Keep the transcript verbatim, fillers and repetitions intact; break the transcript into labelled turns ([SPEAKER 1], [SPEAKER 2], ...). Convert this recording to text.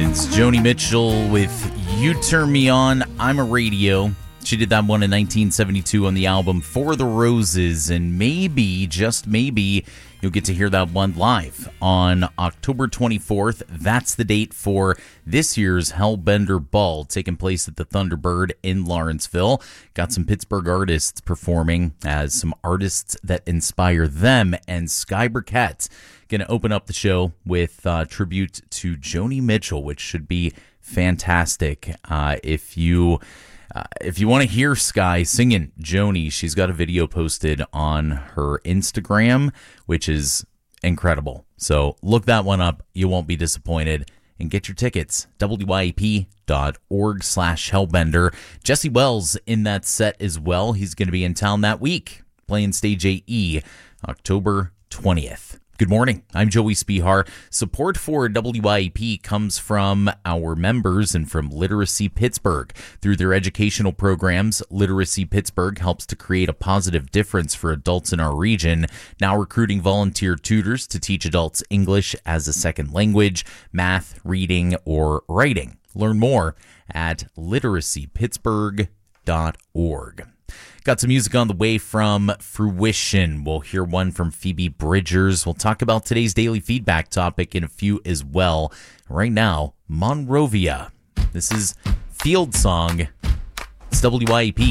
[SPEAKER 1] It's Joni Mitchell with You Turn Me On, I'm a Radio. She did that one in nineteen seventy-two on the album For the Roses, and maybe, just maybe, you'll get to hear that one live on October twenty-fourth. That's the date for this year's Hellbender Ball, taking place at the Thunderbird in Lawrenceville. Got some Pittsburgh artists performing as some artists that inspire them, and Sky Burkett going to open up the show with uh, tribute to Joni Mitchell, which should be fantastic. Uh, if you... Uh, if you want to hear Sky singing Joni, she's got a video posted on her Instagram, which is incredible. So look that one up. You won't be disappointed. And get your tickets, W Y E P dot org slash Hellbender. Jesse Wells in that set as well. He's going to be in town that week, playing Stage A E, October twentieth. Good morning. I'm Joey Spihar. Support for W Y E P comes from our members and from Literacy Pittsburgh. Through their educational programs, Literacy Pittsburgh helps to create a positive difference for adults in our region, now recruiting volunteer tutors to teach adults English as a second language, math, reading, or writing. Learn more at literacy pittsburgh dot org. Got some music on the way from Fruition. We'll hear one from Phoebe Bridgers. We'll talk about today's daily feedback topic in a few as well. Right now, Monrovia. This is Field Song. It's W Y E P.